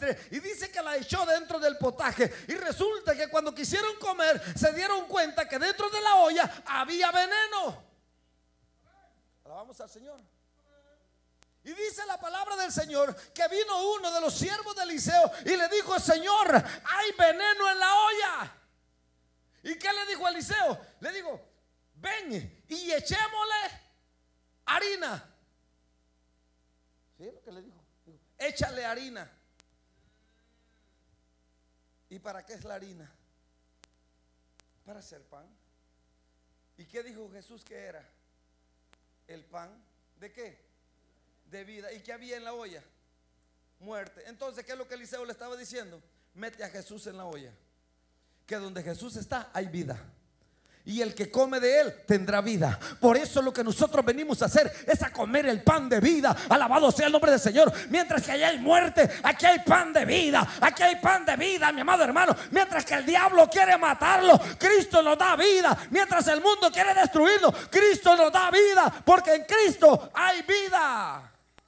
silvestre, y dice que la echó dentro del potaje. Y resulta que cuando quisieron comer, se dieron cuenta que dentro de la olla había veneno. Alabamos al Señor. Y dice la palabra del Señor que vino uno de los siervos de Eliseo y le dijo: Señor, hay veneno en la olla. ¿Y qué le dijo Eliseo? Le dijo: ven y echémosle harina. ¿Sí es lo que le dijo? Dijo: échale harina. ¿Y para qué es la harina? Para hacer pan. ¿Y qué dijo Jesús que era? El pan ¿de qué? De vida. ¿Y qué había en la olla? Muerte. Entonces, ¿qué es lo que Eliseo le estaba diciendo? Mete a Jesús en la olla, que donde Jesús está hay vida, y el que come de él tendrá vida. Por eso lo que nosotros venimos a hacer es a comer el pan de vida. Alabado sea el nombre del Señor. Mientras que allá hay muerte, aquí hay pan de vida. Aquí hay pan de vida, mi amado hermano. Mientras que el diablo quiere matarlo, Cristo nos da vida. Mientras el mundo quiere destruirlo, Cristo nos da vida, porque en Cristo hay vida.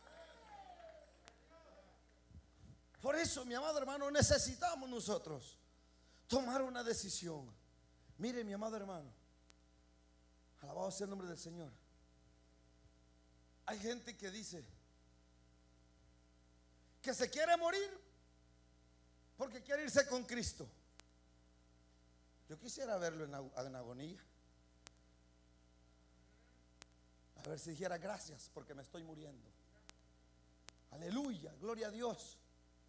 Por eso, mi amado hermano, necesitamos nosotros tomar una decisión. Mire, mi amado hermano, alabado sea el nombre del Señor. Hay gente que dice que se quiere morir porque quiere irse con Cristo. Yo quisiera verlo en agonía, a ver si dijera: gracias porque me estoy muriendo. Aleluya, gloria a Dios.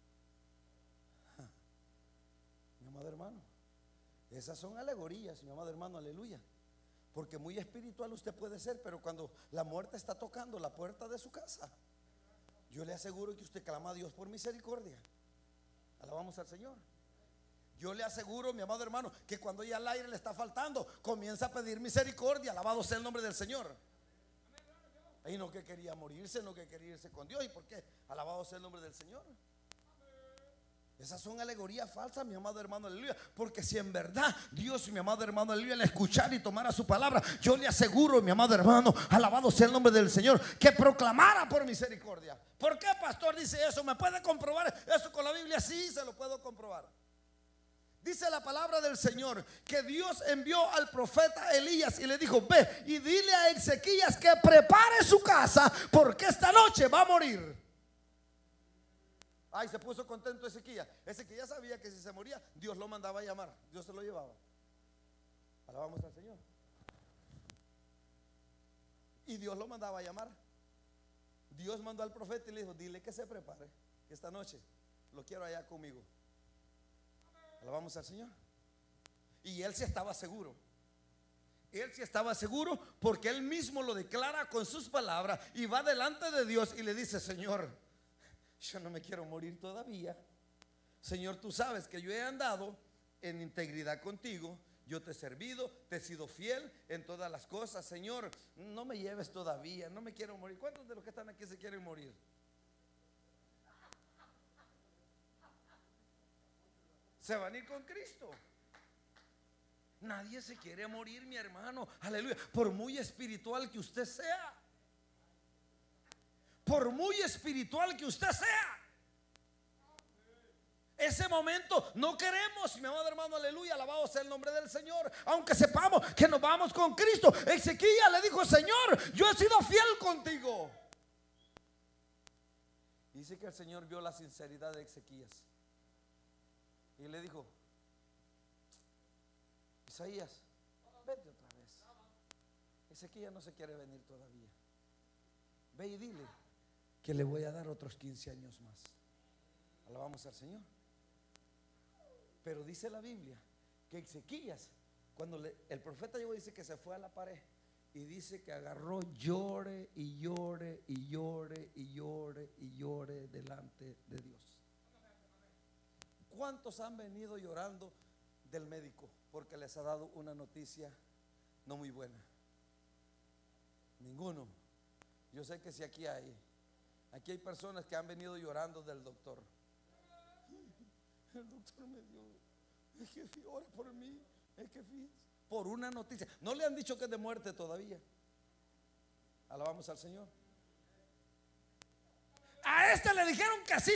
Mi amado hermano, esas son alegorías, mi amado hermano, aleluya. Porque muy espiritual usted puede ser, pero cuando la muerte está tocando la puerta de su casa, yo le aseguro que usted clama a Dios por misericordia. Alabamos al Señor. Yo le aseguro, mi amado hermano, que cuando ya el aire le está faltando, comienza a pedir misericordia. Alabado sea el nombre del Señor. Y no que quería morirse, no que quería irse con Dios. ¿Y por qué? Alabado sea el nombre del Señor. Esas son alegorías falsas, mi amado hermano, aleluya. Porque si en verdad Dios, mi amado hermano, aleluya, al escuchar y tomara su palabra, yo le aseguro, mi amado hermano, alabado sea el nombre del Señor, que proclamara por misericordia. ¿Por qué, pastor, dice eso? ¿Me puede comprobar eso con la Biblia? Sí, se lo puedo comprobar. Dice la palabra del Señor que Dios envió al profeta Elías y le dijo: ve y dile a Ezequías que prepare su casa, porque esta noche va a morir. Ay, se puso contento Ezequías. Ezequías sabía que si se moría, Dios lo mandaba a llamar, Dios se lo llevaba. Alabamos al Señor. Y Dios lo mandaba a llamar. Dios mandó al profeta y le dijo: dile que se prepare, que esta noche lo quiero allá conmigo. Alabamos al Señor. Y él sí estaba seguro. Él sí estaba seguro porque él mismo lo declara con sus palabras y va delante de Dios y le dice: Señor, yo no me quiero morir todavía. Señor, tú sabes que yo he andado en integridad contigo. Yo te he servido, te he sido fiel en todas las cosas. Señor, no me lleves todavía, no me quiero morir. ¿Cuántos de los que están aquí se quieren morir? Se van a ir con Cristo. Nadie se quiere morir, mi hermano, aleluya. Por muy espiritual que usted sea, por muy espiritual que usted sea, ese momento no queremos, mi amado hermano, aleluya, alabado sea el nombre del Señor. Aunque sepamos que nos vamos con Cristo. Ezequías le dijo: Señor, yo he sido fiel contigo. Dice que el Señor vio la sinceridad de Ezequías y le dijo: Isaías, vete otra vez. Ezequías no se quiere venir todavía. Ve y dile que le voy a dar otros 15 años más. Alabamos al Señor. Pero dice la Biblia que Ezequías, cuando el profeta llegó, dice que se fue a la pared y dice que agarró, llore y llore y llore y llore y llore delante de Dios. ¿Cuántos han venido llorando del médico porque les ha dado una noticia no muy buena? Ninguno. Yo sé que si aquí hay personas que han venido llorando del doctor. El doctor me dio, es que ora por mí, es que por una noticia. No le han dicho que es de muerte todavía. Alabamos al Señor. A este le dijeron que sí.